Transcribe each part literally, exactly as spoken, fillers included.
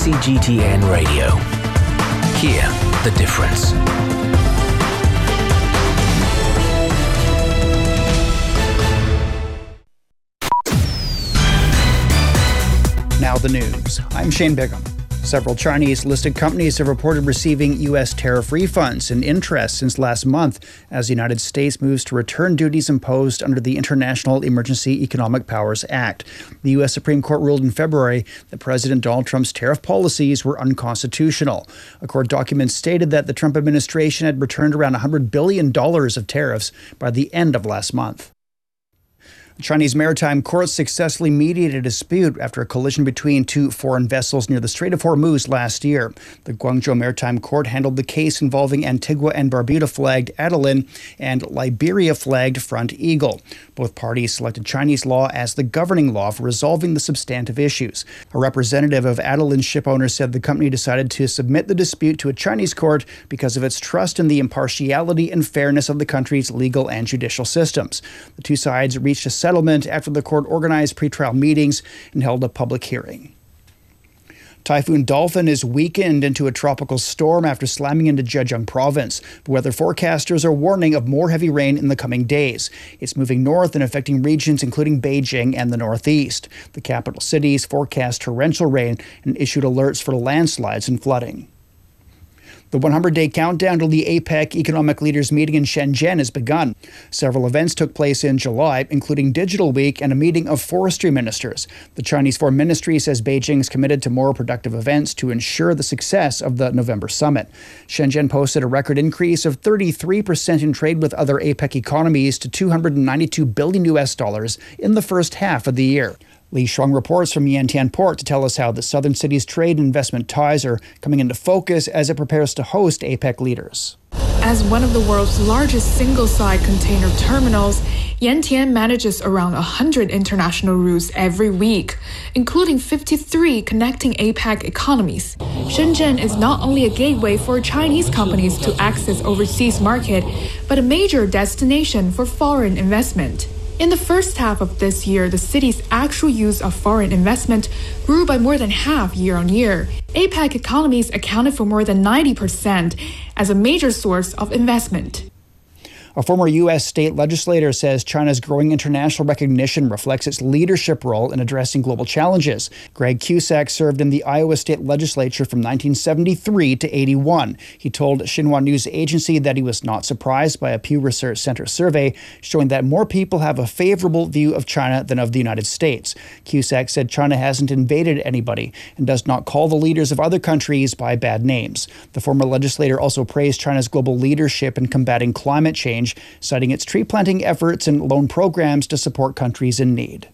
C G T N Radio. Hear the difference. Now the news. I'm Shane Bigham. Several Chinese-listed companies have reported receiving U S tariff refunds and interest since last month as the United States moves to return duties imposed under the International Emergency Economic Powers Act. The U S Supreme Court ruled in February that President Donald Trump's tariff policies were unconstitutional. A court document stated that the Trump administration had returned around one hundred billion dollars of tariffs by the end of last month. The Chinese maritime court successfully mediated a dispute after a collision between two foreign vessels near the Strait of Hormuz last year. The Guangzhou Maritime Court handled the case involving Antigua and Barbuda-flagged Adeline and Liberia-flagged Front Eagle. Both parties selected Chinese law as the governing law for resolving the substantive issues. A representative of Adeline's shipowner said the company decided to submit the dispute to a Chinese court because of its trust in the impartiality and fairness of the country's legal and judicial systems. The two sides reached a settlement after the court organized pretrial meetings and held a public hearing. Typhoon Dolphin is weakened into a tropical storm after slamming into Zhejiang province. Weather forecasters are warning of more heavy rain in the coming days. It's moving north and affecting regions including Beijing and the northeast. The capital cities forecast torrential rain and issued alerts for landslides and flooding. The hundred-day countdown to the APEC Economic Leaders meeting in Shenzhen has begun. Several events took place in July, including Digital Week and a meeting of forestry ministers. The Chinese Foreign Ministry says Beijing is committed to more productive events to ensure the success of the November summit. Shenzhen posted a record increase of thirty-three percent in trade with other APEC economies to two hundred ninety-two billion U S dollars in the first half of the year. Li Shuang reports from Yantian Port to tell us how the southern city's trade and investment ties are coming into focus as it prepares to host APEC leaders. As one of the world's largest single-side container terminals, Yantian manages around one hundred international routes every week, including fifty-three connecting APEC economies. Shenzhen is not only a gateway for Chinese companies to access overseas market, but a major destination for foreign investment. In the first half of this year, the city's actual use of foreign investment grew by more than half year on year. APEC economies accounted for more than ninety percent as a major source of investment. A former U S state legislator says China's growing international recognition reflects its leadership role in addressing global challenges. Greg Cusack served in the Iowa State Legislature from nineteen seventy-three to eighty-one. He told Xinhua News Agency that he was not surprised by a Pew Research Center survey showing that more people have a favorable view of China than of the United States. Cusack said China hasn't invaded anybody and does not call the leaders of other countries by bad names. The former legislator also praised China's global leadership in combating climate change, citing its tree planting efforts and loan programs to support countries in need.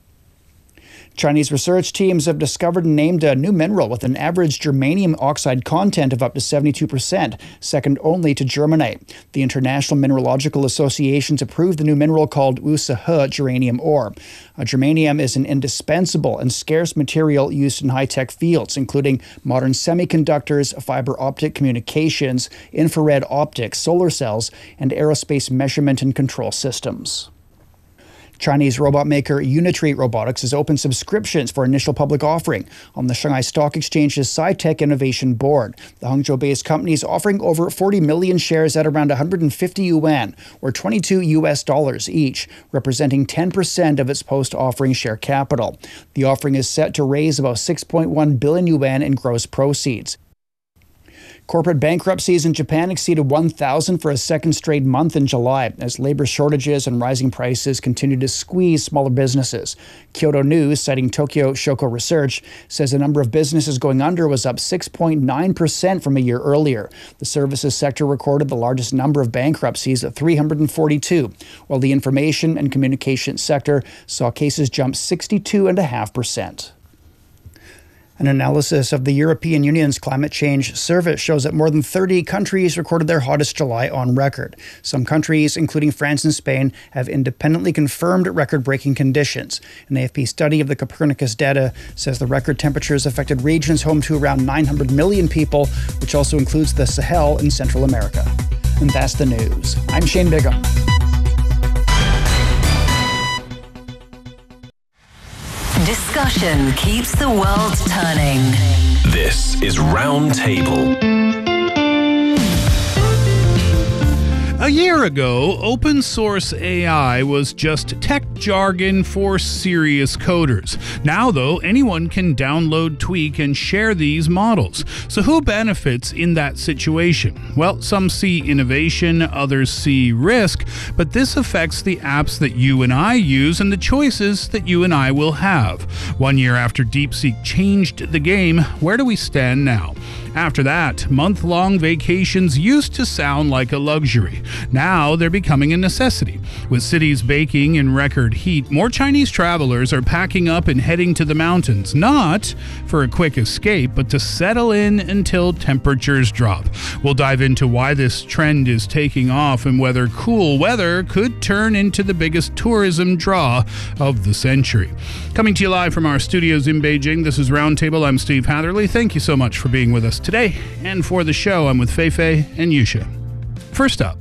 Chinese research teams have discovered and named a new mineral with an average germanium oxide content of up to seventy-two percent, second only to germanite. The International Mineralogical Association's approved the new mineral called Wusehe germanium ore. Uh, germanium is an indispensable and scarce material used in high-tech fields, including modern semiconductors, fiber optic communications, infrared optics, solar cells, and aerospace measurement and control systems. Chinese robot maker Unitree Robotics has opened subscriptions for initial public offering on the Shanghai Stock Exchange's SciTech Innovation Board. The Hangzhou-based company is offering over forty million shares at around one hundred fifty yuan, or twenty-two U S dollars each, representing ten percent of its post-offering share capital. The offering is set to raise about six point one billion yuan in gross proceeds. Corporate bankruptcies in Japan exceeded one thousand for a second straight month in July, as labor shortages and rising prices continue to squeeze smaller businesses. Kyodo News, citing Tokyo Shoko Research, says the number of businesses going under was up six point nine percent from a year earlier. The services sector recorded the largest number of bankruptcies at three hundred forty-two, while the information and communications sector saw cases jump sixty-two point five percent. An analysis of the European Union's climate change service shows that more than thirty countries recorded their hottest July on record. Some countries, including France and Spain, have independently confirmed record-breaking conditions. An A F P study of the Copernicus data says the record temperatures affected regions home to around nine hundred million people, which also includes the Sahel in Central America. And that's the news. I'm Shane Bigham. Discussion keeps the world turning. This This is Roundtable. A year ago, open source A I was just tech jargon for serious coders. Now, though, anyone can download, tweak, and share these models. So who benefits in that situation? Well, some see innovation, others see risk, but this affects the apps that you and I use and the choices that you and I will have. One year after DeepSeek changed the game, where do we stand now? After that, month-long vacations used to sound like a luxury. Now they're becoming a necessity. With cities baking in record heat, more Chinese travelers are packing up and heading to the mountains, not for a quick escape, but to settle in until temperatures drop. We'll dive into why this trend is taking off and whether cool weather could turn into the biggest tourism draw of the century. Coming to you live from our studios in Beijing, this is Roundtable. I'm Steve Hatherley. Thank you so much for being with us today. And for the show, I'm with Feifei and Yusha. First up,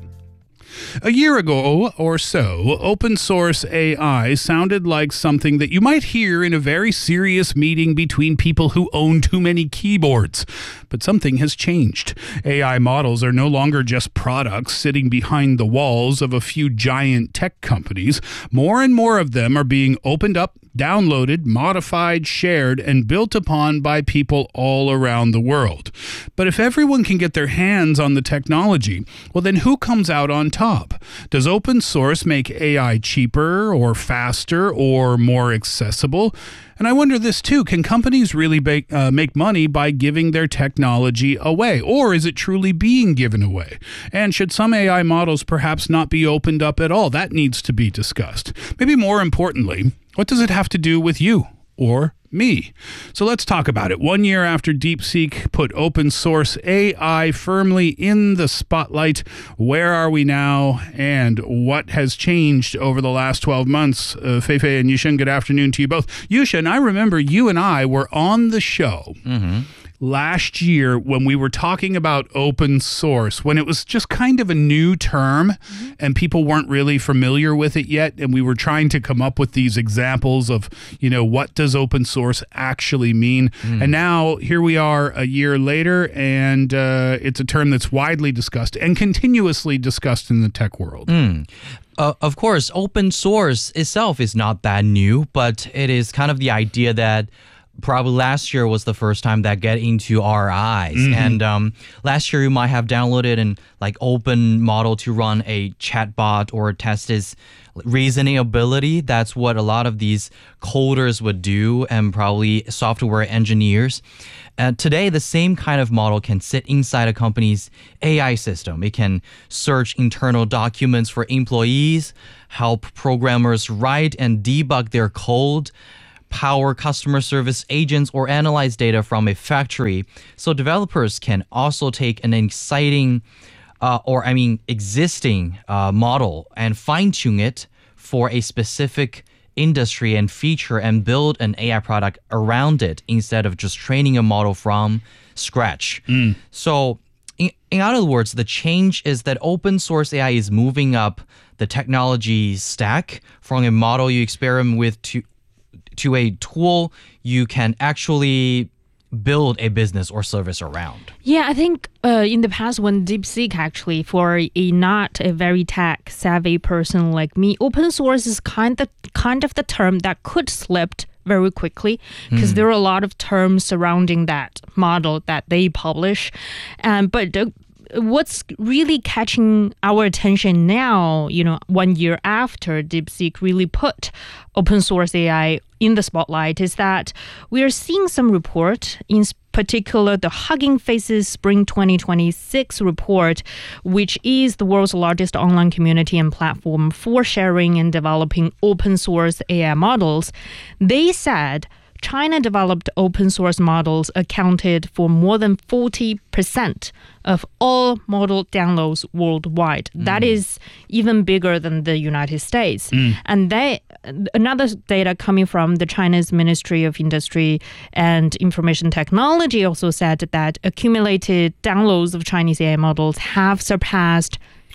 a year ago or so, open source A I sounded like something that you might hear in a very serious meeting between people who own too many keyboards. But something has changed. A I models are no longer just products sitting behind the walls of a few giant tech companies. More and more of them are being opened up, downloaded, modified, shared, and built upon by people all around the world. But if everyone can get their hands on the technology, well, then who comes out on top? Does open source make A I cheaper or faster or more accessible? And I wonder this too, can companies really make, uh, make money by giving their technology away? Or is it truly being given away? And should some A I models perhaps not be opened up at all? That needs to be discussed. Maybe more importantly, what does it have to do with you or me? So let's talk about it. One year after DeepSeek put open source A I firmly in the spotlight, where are we now and what has changed over the last twelve months? Uh, Feifei and Yushin, good afternoon to you both. Yushin, I remember you and I were on the show mm-hmm. last year when we were talking about open source, when it was just kind of a new term mm-hmm. and people weren't really familiar with it yet. And we were trying to come up with these examples of, you know, what does open source actually mean? Mm. And now here we are a year later, and uh, it's a term that's widely discussed and continuously discussed in the tech world. Mm. Uh, of course, open source itself is not that new, but it is kind of the idea that probably last year was the first time that get into our eyes. Mm-hmm. And um, last year you might have downloaded an like open model to run a chatbot or test its reasoning ability. That's what a lot of these coders would do, and probably software engineers. And today, the same kind of model can sit inside a company's A I system. It can search internal documents for employees, help programmers write and debug their code, power customer service agents, or analyze data from a factory. So developers can also take an exciting, uh, or I mean existing uh, model and fine-tune it for a specific industry and feature and build an A I product around it instead of just training a model from scratch. Mm. So in, in other words, the change is that open source A I is moving up the technology stack from a model you experiment with to to a tool you can actually build a business or service around. Yeah, I think uh, in the past when DeepSeek actually, for a not a very tech savvy person like me, open source is kind of kind of the term that could slip very quickly because mm. there are a lot of terms surrounding that model that they publish. Um, but uh, what's really catching our attention now, you know, one year after DeepSeek really put open source A I in the spotlight, is that we are seeing some report, in particular the Hugging Faces Spring twenty twenty-six report, which is the world's largest online community and platform for sharing and developing open source A I models. They said China-developed open source models accounted for more than forty percent of all model downloads worldwide. Mm. That is even bigger than the United States. Mm. And they, another data coming from the China's Ministry of Industry and Information Technology also said that accumulated downloads of Chinese A I models have surpassed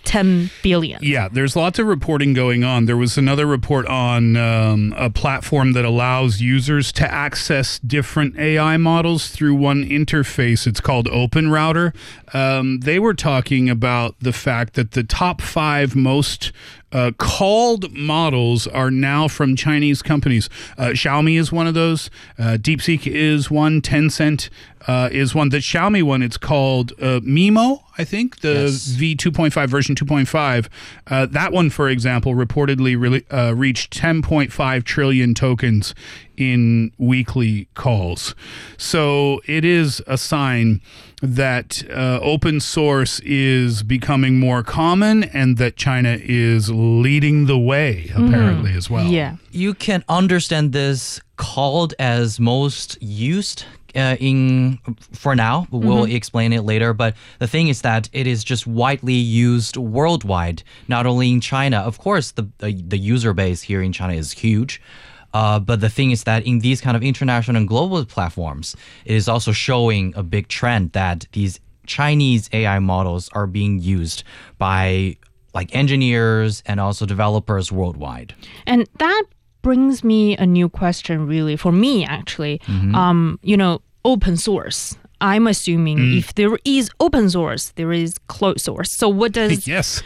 ten billion. Yeah, there's lots of reporting going on. There was another report on um, a platform that allows users to access different A I models through one interface. It's called OpenRouter. Um, they were talking about the fact that the top five most uh, called models are now from Chinese companies. Uh, Xiaomi is one of those. Uh, DeepSeek is one. Tencent uh, is one. The Xiaomi one, it's called uh, Mimo, I think, the Yes. V two point five version two point five. Uh, that one, for example, reportedly really, uh, reached ten point five trillion tokens in weekly calls. So it is a sign that uh, open source is becoming more common and that China is leading the way, apparently, as well. Yeah. You can understand this called as most used uh, in for now. We'll explain it later. But the thing is that it is just widely used worldwide, not only in China. Of course, the the, the user base here in China is huge. Uh, but the thing is that in these kind of international and global platforms, it is also showing a big trend that these Chinese A I models are being used by like engineers and also developers worldwide. And that brings me a new question, really, for me, actually. Um, you know, open source. I'm assuming if there is open source, there is closed source. So what does Yes.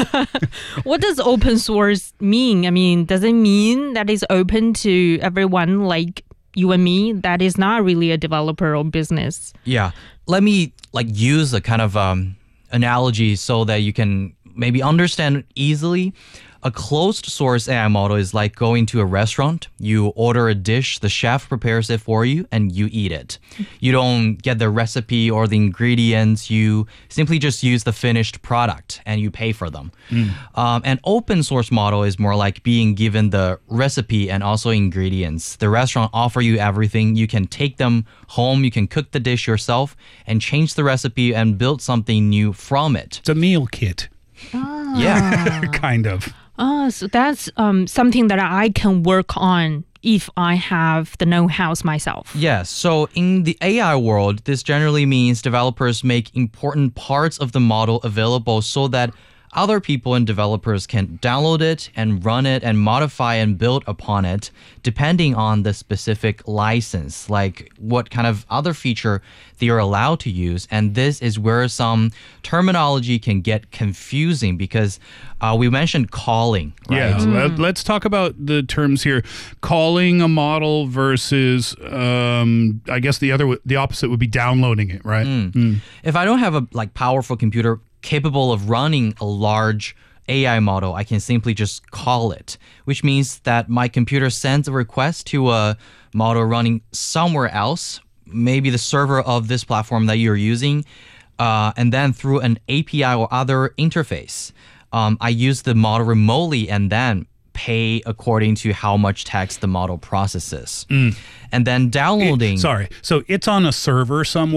what does open source mean? I mean, does it mean that it's open to everyone like you and me that is not really a developer or business? Yeah. Let me like use a kind of um, analogy so that you can maybe understand easily. A closed source A I model is like going to a restaurant. You order a dish, the chef prepares it for you, and you eat it. You don't get the recipe or the ingredients. You simply just use the finished product and you pay for them. Um, an open source model is more like being given the recipe and also ingredients. The restaurant offer you everything. You can take them home. You can cook the dish yourself and change the recipe and build something new from it. It's a meal kit, Yeah. kind of. Oh, so that's um, something that I can work on if I have the know-how myself. Yes. So in the A I world, this generally means developers make important parts of the model available so that other people and developers can download it and run it and modify and build upon it depending on the specific license, like what kind of other feature they are allowed to use. And this is where some terminology can get confusing because uh, we mentioned calling, right? Yeah, let, let's talk about the terms here. Calling a model versus, um, I guess the other, w- the opposite would be downloading it, right? If I don't have a like powerful computer capable of running a large A I model, I can simply just call it, which means that my computer sends a request to a model running somewhere else, maybe the server of this platform that you're using, uh, and then through an A P I or other interface, um, I use the model remotely and then pay according to how much text the model processes. And then downloading. Sorry. So it's on a server somewhere.